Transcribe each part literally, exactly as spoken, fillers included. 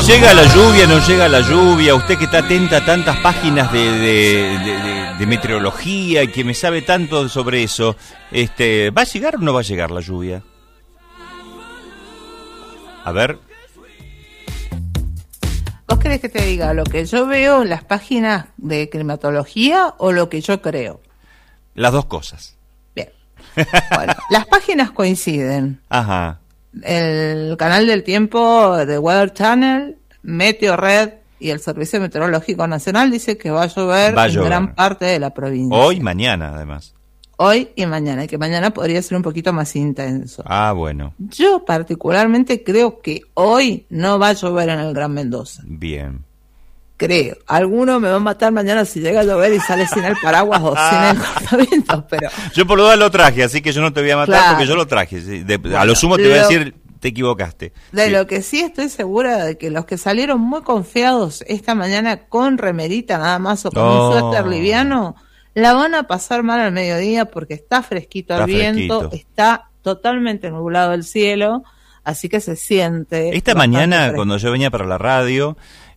llega la lluvia, no llega la lluvia, usted que está atenta a tantas páginas de, de, de, de, de meteorología y que me sabe tanto sobre eso, este, ¿va a llegar o no va a llegar la lluvia? A ver. ¿Vos querés que te diga lo que yo veo en las páginas de climatología o lo que yo creo? Las dos cosas. Bien. Bueno, las páginas coinciden. Ajá. El canal del tiempo de Weather Channel, Meteorred y el Servicio Meteorológico Nacional dice que va a llover va a en llover. gran parte de la provincia. Hoy, mañana, además. Hoy y mañana, y que mañana podría ser un poquito más intenso. Ah, bueno. Yo particularmente creo que hoy no va a llover en el Gran Mendoza. Bien. Creo. Alguno me va a matar mañana si llega a llover y sale sin el paraguas o sin el cortavientos, pero... Yo por lo menos lo traje, así que yo no te voy a matar, claro, porque yo lo traje. De, bueno, a lo sumo te lo, voy a decir, te equivocaste. De sí. Lo que sí estoy segura de que los que salieron muy confiados esta mañana con remerita nada más o con oh. un suéter liviano, la van a pasar mal al mediodía porque está fresquito el viento, fresquito. Está totalmente nublado el cielo, así que se siente... Esta mañana, fresco. Cuando yo venía para la radio...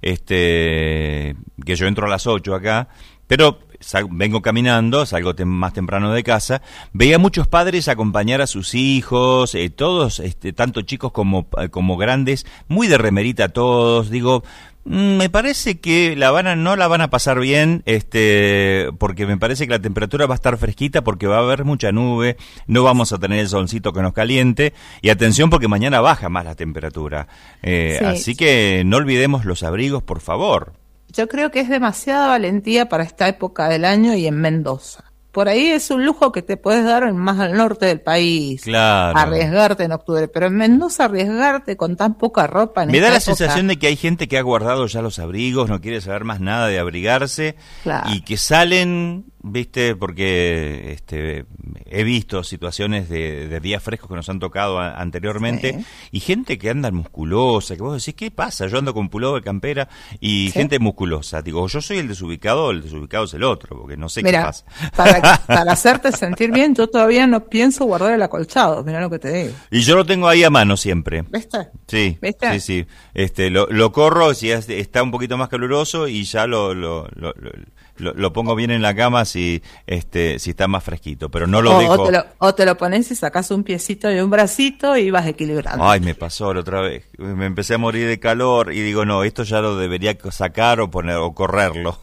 Este, que yo entro a las ocho acá, pero sal, vengo caminando, salgo tem, más temprano de casa, veía muchos padres acompañar a sus hijos, eh, todos, este, tanto chicos como, como grandes, muy de remerita todos, digo, mmm, me parece que la van a, no la van a pasar bien, este, porque me parece que la temperatura va a estar fresquita porque va a haber mucha nube, no vamos a tener el solcito que nos caliente, y atención porque mañana baja más la temperatura, eh, sí. Así que no olvidemos los abrigos, por favor. Yo creo que es demasiada valentía para esta época del año y en Mendoza. Por ahí es un lujo que te puedes dar más al norte del país. Claro. Arriesgarte en octubre. Pero en Mendoza arriesgarte con tan poca ropa en Me da la época. sensación de que hay gente que ha guardado ya los abrigos, no quiere saber más nada de abrigarse. Claro. Y que salen, viste, porque este, he visto situaciones de, de días frescos que nos han tocado a, anteriormente. Sí. Y gente que anda musculosa, que vos decís, ¿qué pasa? Yo ando con pullover, campera y ¿sí? gente musculosa. Digo, yo soy el desubicado o el desubicado es el otro, porque no sé Mirá, qué pasa. Para Para hacerte sentir bien, yo todavía no pienso guardar el acolchado, mirá lo que te digo. Y yo lo tengo ahí a mano siempre. ¿Viste? Sí, ¿Viste? sí, sí. Este, lo, lo corro si es, está un poquito más caluroso y ya lo, lo, lo, lo, lo pongo bien en la cama si, este, si está más fresquito, pero no lo o, dejo. O te lo, o te lo pones y sacas un piecito y un bracito y vas equilibrando. Ay, me pasó la otra vez. Me empecé a morir de calor y digo, no, esto ya lo debería sacar o poner o correrlo.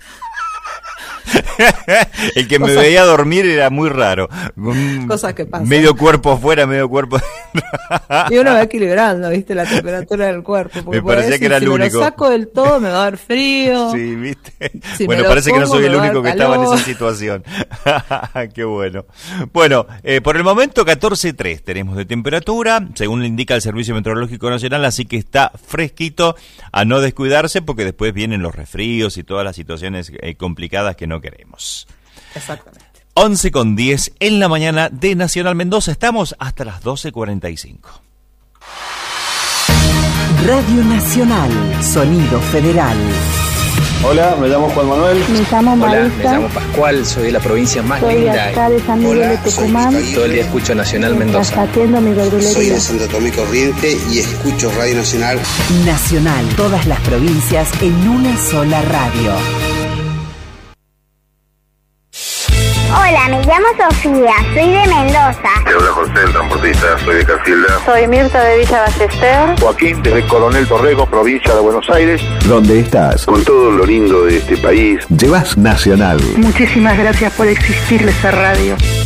El que me Cosas, veía dormir era muy raro. Cosas que pasan. Medio cuerpo afuera, medio cuerpo y uno va equilibrando, viste, la temperatura del cuerpo. Me parecía decir, que era si el único. Si me lo saco del todo me va a dar frío. Sí, viste. Si bueno, parece pongo, que no soy el único que calor. estaba en esa situación. Qué bueno. Bueno, eh, por el momento catorce coma tres tenemos de temperatura, según le indica el Servicio Meteorológico Nacional, así que está fresquito, a no descuidarse porque después vienen los resfríos y todas las situaciones eh, complicadas que no queremos. Exactamente. once con diez en la mañana de Nacional Mendoza. Estamos hasta las doce cuarenta y cinco. Radio Nacional, Sonido Federal. Hola, me llamo Juan Manuel. Me llamo Marisa. Hola, me llamo Pascual, soy de la provincia más soy linda. Soy acá de San Miguel de Tucumán. Todo el día escucho Nacional Mendoza. Atiendo mi verdulería. Soy de Santo Tomé Corriente y escucho Radio Nacional. Nacional, todas las provincias en una sola radio. Hola, me llamo Sofía, soy de Mendoza. Te habla José, el transportista, soy de Casilda. Soy Mirta de Villa Ballester. Joaquín, desde Coronel Torrego, provincia de Buenos Aires. ¿Dónde estás? Con todo lo lindo de este país. Llevas Nacional. Muchísimas gracias por existirle esa radio.